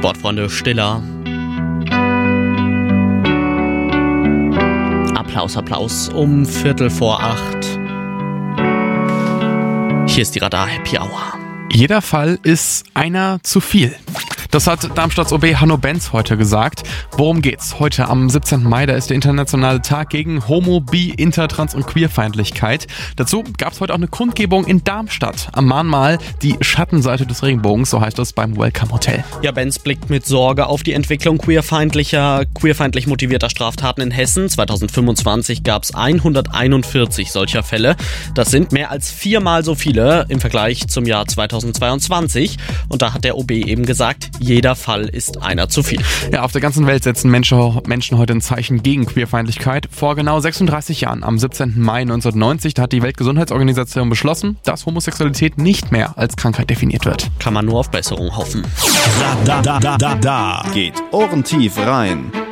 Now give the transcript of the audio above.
Sportfreunde Stiller. Applaus um 7:45. Hier ist die Radar Happy Hour. Jeder Fall ist einer zu viel. Das hat Darmstadts OB Hanno Benz heute gesagt. Worum geht's? Heute am 17. Mai, da ist der internationale Tag gegen Homo-, Bi-, Inter-, Trans- und Queerfeindlichkeit. Dazu gab's heute auch eine Kundgebung in Darmstadt. Am Mahnmal die Schattenseite des Regenbogens, so heißt es beim Welcome Hotel. Ja, Benz blickt mit Sorge auf die Entwicklung queerfeindlich motivierter Straftaten in Hessen. 2025 gab's 141 solcher Fälle. Das sind mehr als 4-mal so viele im Vergleich zum Jahr 2022. Und da hat der OB eben gesagt, jeder Fall ist einer zu viel. Ja, auf der ganzen Welt setzen Menschen heute ein Zeichen gegen Queerfeindlichkeit. Vor genau 36 Jahren, am 17. Mai 1990, da hat die Weltgesundheitsorganisation beschlossen, dass Homosexualität nicht mehr als Krankheit definiert wird. Kann man nur auf Besserung hoffen. Da geht ohrentief rein.